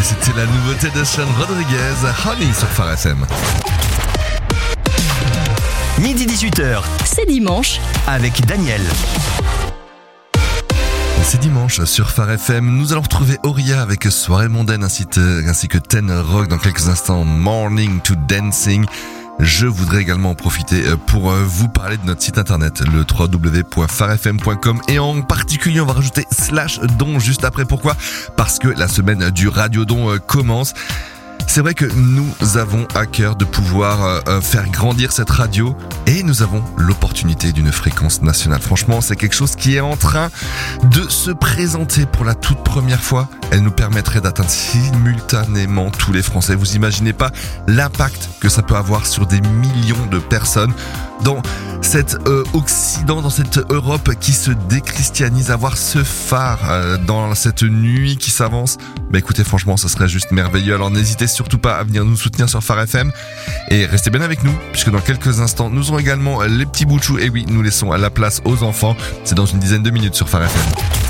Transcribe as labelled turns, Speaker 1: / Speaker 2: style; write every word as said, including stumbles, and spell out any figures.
Speaker 1: C'était la nouveauté de Sean Rodriguez, Honey sur Phare F M.
Speaker 2: Midi dix-huit heures,
Speaker 3: C'est dimanche.
Speaker 2: avec Daniel.
Speaker 1: C'est dimanche sur Phare F M. Nous allons retrouver Auria avec Soirée mondaine ainsi, te, ainsi que Ten Rock dans quelques instants. Morning to Dancing. Je voudrais également en profiter pour vous parler de notre site internet, le w w w point phare f m point com, et en particulier on va rajouter slash don juste après. Pourquoi ? Parce que la semaine du Radio Don commence. C'est vrai que nous avons à cœur de pouvoir euh, faire grandir cette radio et nous avons l'opportunité d'une fréquence nationale. Franchement, c'est quelque chose qui est en train de se présenter pour la toute première fois. Elle nous permettrait d'atteindre simultanément tous les Français. Vous imaginez pas l'impact que ça peut avoir sur des millions de personnes dans cet euh, Occident, dans cette Europe qui se déchristianise, avoir ce phare euh, dans cette nuit qui s'avance. Bah écoutez, franchement, ça serait juste merveilleux. Alors n'hésitez surtout pas à venir nous soutenir sur Phare F M et restez bien avec nous, puisque dans quelques instants, nous aurons également les petits bouchous. Et oui, nous laissons la place aux enfants. C'est dans une dizaine de minutes sur Phare F M.